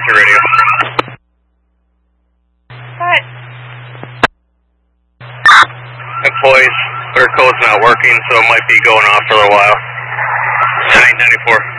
your radio. What? Employees, their code's not working, so it might be going off for a little while. 994.